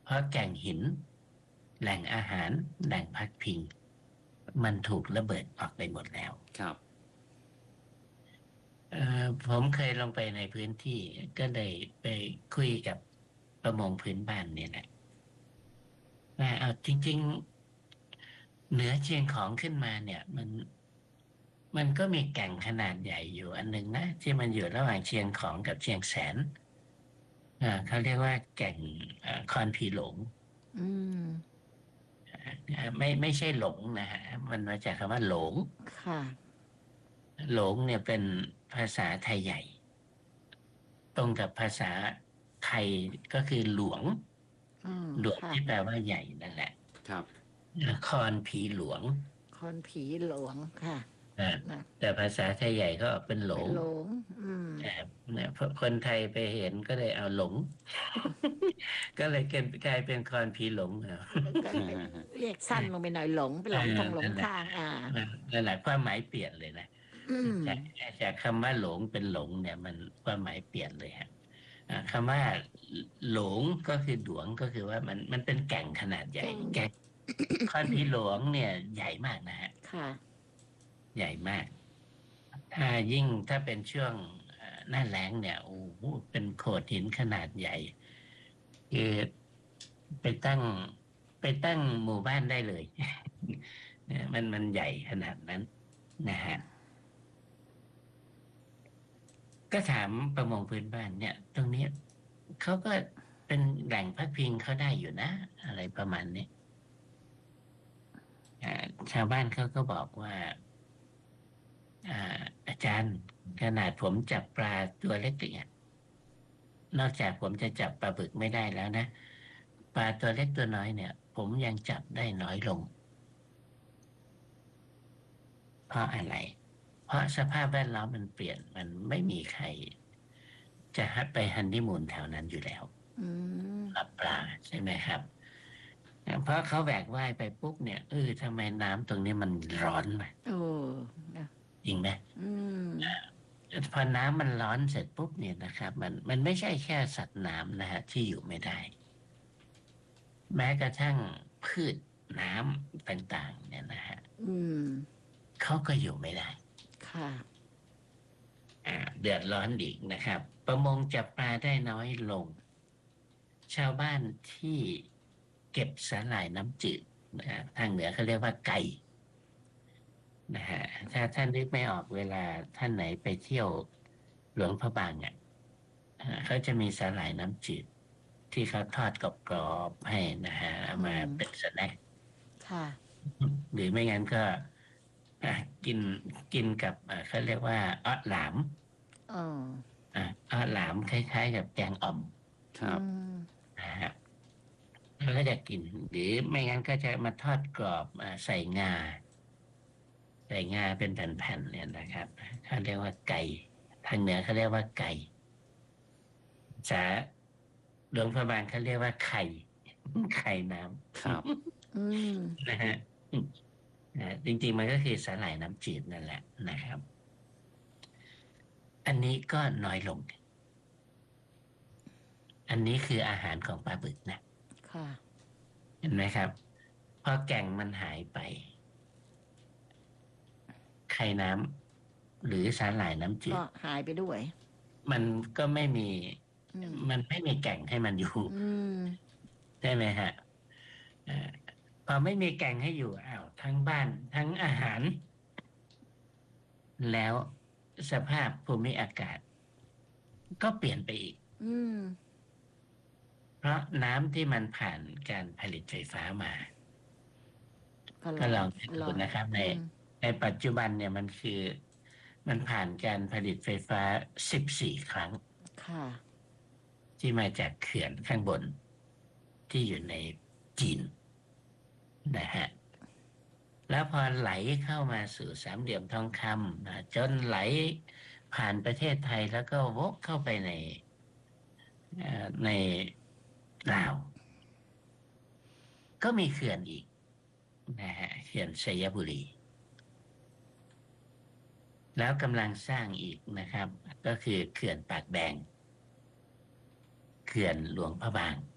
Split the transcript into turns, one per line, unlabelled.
เพราะแก่งหินแหล่งอาหารแหล่งพักพิงมันถูกระเบิดออกไปหมดแล้ว
ครับ
ผมเคยลงไปในพื้นที่ก็เลยไปคุยกับประมงพื้นบ้านเนี่ยแหละว่าเอาจริงๆเหนือเชียงของขึ้นมาเนี่ยมันก็มีแก่งขนาดใหญ่อยู่อันหนึ่งนะที่มันอยู่ระหว่างเชียงของกับเชียงแสนเขาเรียกว่าแก่งคอนพีหลง
อืม
ไม่ใช่หลงนะฮะมันมาจากคำว่าหลง
ค่ะ
หลงเนี่ยเป็นภาษาไทยใหญ่ตรงกับภาษาไทยก็คือหลวง
อืม
หลวง
ค่ะ
ที่แปลว่าใหญ่นั่นแหละ
ครับ
คอนผีหลวง
คนผีหลวงค่ะ
อ่า
นะ
แต่ภาษาไทยใหญ่ก็เป็นหลง
เป็นหลงอืม
อ่าเนี่ยพอคนไทยไปเห็นก็เลยเอาหลงก็เลยกลายเป็นคอนผีหลงเอา
ก็เรียกสั้นลงไปหน่อยหลงเป็นหลงทงหลง
นั่นแหละ
ทาง
นั่นแหละความหมายเปลี่ยนเลยนะ
อืม
จากจากคำว่าหลงเป็นหลงเนี่ยมันความหมายเปลี่ยนเลยฮะคำว่าหลงก็คือหลวงก็คือว่ามันเป็นแก่งขนาดใหญ่แก่งคอนพีหลวงเนี่ยใหญ่มากนะฮะ
ค่ะ
ใหญ่มากถ้าเป็นช่วงหน้าแล้งเนี่ยโอ้โหเป็นโขดหินขนาดใหญ่คือไปตั้งไปตั้งหมู่บ้านได้เลยเนี่ยมันใหญ่ขนาดนั้นนะฮะก็ถามประมงพื้นบ้านเนี่ยตรงนี้เขาก็เป็นแหล่งพักพิงเขาได้อยู่นะอะไรประมาณนี้ชาวบ้านเขาก็บอกว่าอาจารย์ขนาดผมจับปลาตัวเล็กเนี่ยนอกจากผมจะจับปลาบึกไม่ได้แล้วนะปลาตัวเล็กตัวน้อยเนี่ยผมยังจับได้น้อยลงเพราะอะไรเพราะสภาพแวดล้อมมันเปลี่ยนมันไม่มีใครจะไปฮันนีมูนแถวนั้นอยู่แล้ว
อืม
ปลาใช่ไหมครับเพราะเขาแหวกว่ายไปปุ๊บเนี่ยทำไมน้ำตรงนี้มันร้อนไหม
โอ้นะ
จริงไหม
อืม
พอน้ำมันร้อนเสร็จปุ๊บเนี่ยนะครับมันไม่ใช่แค่สัตว์น้ำนะฮะที่อยู่ไม่ได้แม้กระทั่งพืชน้ำต่างๆเนี่ยนะฮะ
อืม
เขาก็อยู่ไม่ได้
ค่ะ
เดือดร้อนอีกนะครับประมงจับปลาได้น้อยลงชาวบ้านที่เก็บสาหร่ายน้ำจืดนะฮะทางเหนือเขาเรียกว่าไก่นะฮะถ้าท่านนึกไม่ออกเวลาท่านไหนไปเที่ยวหลวงพระบางอ่ะเขาจะมีสาหร่ายน้ำจืดที่เขาทอดกรอบๆให้นะฮะเอามาเป็นสแน็ค
ค่ะ
หรือไม่งั้นก็อ่ะกินกินกับเขาเรียกว่าอ้อหลาม
อ๋อ
อ้อหลามคล้ายๆกับแกงอ่อม
ครับ
อืม
นะฮะแล้วก็จะกินหรือไม่งั้นก็จะมาทอดกรอบใส่งาเป็นแผ่นๆเนี่ยนะครับเขาเรียกว่าไก่ทางเหนือเขาเรียกว่าไก่ภาษาหลวงพระบางเขาเรียกว่าไข่น้
ครับ
อืม
ำนะฮะจริงๆมันก็คือสาหร่ายน้ำจืดนั่นแหละนะครับ อันนี้ก็น้อยลง อันนี้คืออาหารของปลาบึกนะ
ค่ะ
เห็นไหมครับพอแก่งมันหายไปไข่น้ำหรือสาหร่ายน้ำจื
ก็
ด
หายไปด้วย
มันก็ไม่มี
อืม
มันไม่มีแก่งให้มันอยู่
อืม
ใช่ไหมฮะเอ่อพอไม่มีแก่งให้อยู่อ้าวทั้งบ้านทั้งอาหารแล้วสภาพภูมิอากาศก็เปลี่ยนไปอีก
อืม
เพราะน้ำที่มันผ่านการผลิตไฟฟ้ามา
ก็ร้อน
ก็ลองคิดดู
ร้อน
นะครับใน
อืม
ในปัจจุบันเนี่ยมันผ่านการผลิตไฟฟ้า14ครั้ง
ค่ะ
ที่มาจากเขื่อนข้างบนที่อยู่ในจีนนะฮะแล้วพอไหลเข้ามาสู่สามเหลี่ยมทองคำนะจนไหลผ่านประเทศไทยแล้วก็วกเข้าไปในลาวก็มีเขื่อนอีกนะฮะเขื่อนชัยบุรี แล้วกำลังสร้างอีกนะครับก็คือเขื่อนปากแดงเขื่อนหลวงพระบาง